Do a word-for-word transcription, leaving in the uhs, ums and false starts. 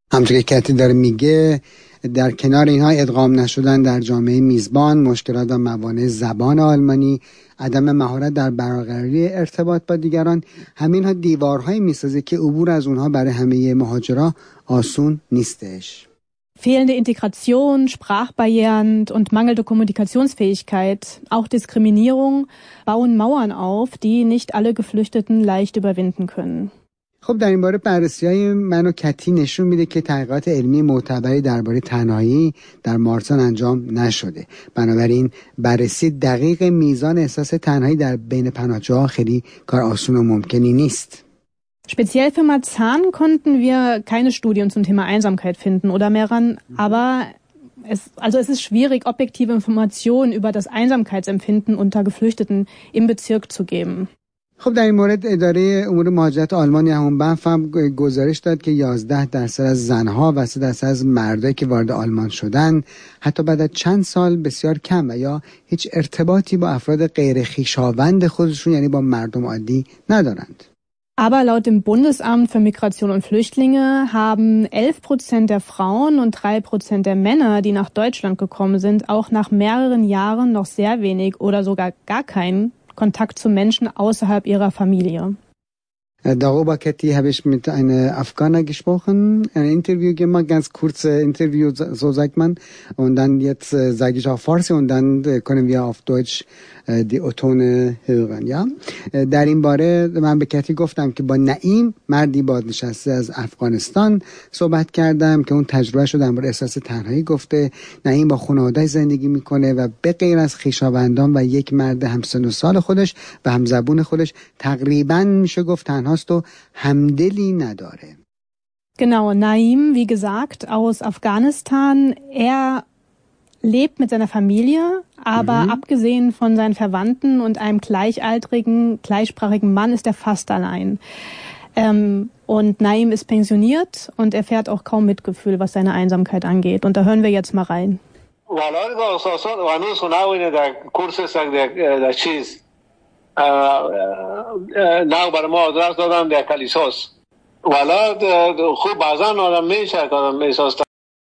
همونطور که کتی داره میگه، در کنار اینها ادغام نشدن در جامعه میزبان، مشکلات و موانع زبان آلمانی، عدم مهارت در برقراری ارتباط با دیگران، همینها دیوارهایی میسازه که عبور از اونها برای همه مهاجرا آسون نیستش. Fehlende Integration, Sprachbarrieren und mangelnde Kommunikationsfähigkeit, auch Diskriminierung bauen Mauern auf, die nicht alle Geflüchteten leicht überwinden können. خب در این باره بررسی‌های من و کتی نشون میده که تحقیقات علمی معتبری درباره تنهایی در مارسان انجام نشده. بنابراین بررسی دقیق میزان احساس تنهایی در بین پناهجوها خیلی کار آسون و ممکنی نیست. Speziell für Marzahn konnten wir keine Studien zum Thema Einsamkeit finden oder Meran, aber es, also es ist schwierig, objektive Informationen über das Einsamkeitsempfinden unter Geflüchteten im Bezirk zu geben. خب در این مورد اداره امور مهاجرت آلمان همون بنف هم گزارش داد که یازده درصد از زنها و سه درصد از مردایی که وارد آلمان شدن حتی بعد از چند سال بسیار کم و یا هیچ ارتباطی با افراد غیر خویشاوند خودشون یعنی با مردم عادی ندارند. Aber laut dem Bundesamt für Migration und Flüchtlinge haben elf Prozent der Frauen und drei Prozent der Männer, die nach Deutschland gekommen sind, auch nach mehreren Jahren noch sehr wenig oder sogar gar keinen Kontakt zu Menschen außerhalb ihrer Familie. Darüber, Kathi, habe ich mit einer Afghaner gesprochen, ein Interview gemacht, ganz kurze Interview, so sagt man. Und dann jetzt äh, sage ich auf Farsi und dann äh, können wir auf Deutsch äh, die O-Tone hören, ja. در این باره من به کتی گفتم که با نعیم، مردی بازنشسته از افغانستان صحبت کردم که اون تجربه شو در مورد احساس تنهایی گفته. نعیم با خانواده زندگی میکنه و به غیر از خویشاوندان و یک مرد همسن و سال خودش و همزبون خودش تقریبا میشه گفت تنها hast du hamdeli nadare. Genau, Naim, wie gesagt, aus Afghanistan. Er lebt mit seiner Familie, aber mhm. abgesehen von seinen Verwandten und einem gleichaltrigen, gleichsprachigen Mann ist er fast allein. Ähm, und Naim ist pensioniert und erfährt auch kaum Mitgefühl, was seine Einsamkeit angeht. Und da hören wir jetzt mal rein. نه برای ما آدرس دادن در کلیساس ولی خوب بعضا آدم میشه که آدم احساس